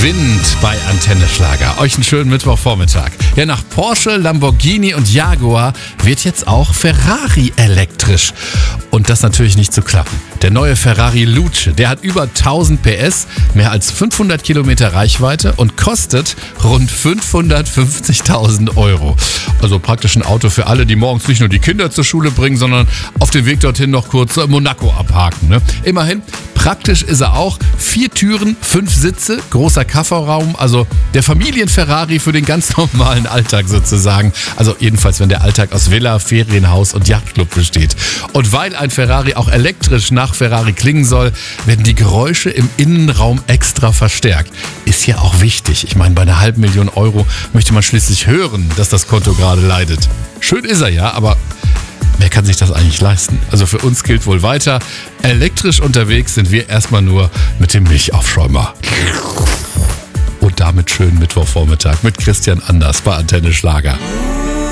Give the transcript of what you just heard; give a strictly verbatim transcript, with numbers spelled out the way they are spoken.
Wind bei Antenne Schlager. Euch einen schönen Mittwochvormittag. Ja, nach Porsche, Lamborghini und Jaguar wird jetzt auch Ferrari elektrisch. Und das natürlich nicht zu klappen. Der neue Ferrari Luce, der hat über tausend P S, mehr als fünfhundert Kilometer Reichweite und kostet rund fünfhundertfünfzigtausend Euro. Also praktisch ein Auto für alle, die morgens nicht nur die Kinder zur Schule bringen, sondern auf dem Weg dorthin noch kurz Monaco abhaken. Ne? Immerhin, praktisch ist er auch. Vier Türen, fünf Sitze, großer Kofferraum, also der Familien-Ferrari für den ganz normalen Alltag sozusagen. Also jedenfalls, wenn der Alltag aus Villa, Ferienhaus und Yachtclub besteht. Und weil ein Ferrari auch elektrisch nach Ferrari klingen soll, werden die Geräusche im Innenraum extra verstärkt. Ist ja auch wichtig. Ich meine, bei einer halben Million Euro möchte man schließlich hören, dass das Konto gerade leidet. Schön ist er ja, aber wer kann sich das eigentlich leisten? Also für uns gilt wohl weiter, elektrisch unterwegs sind wir erstmal nur mit dem Milchaufschäumer. Und damit schönen Mittwochvormittag mit Christian Anders bei Antenne Schlager.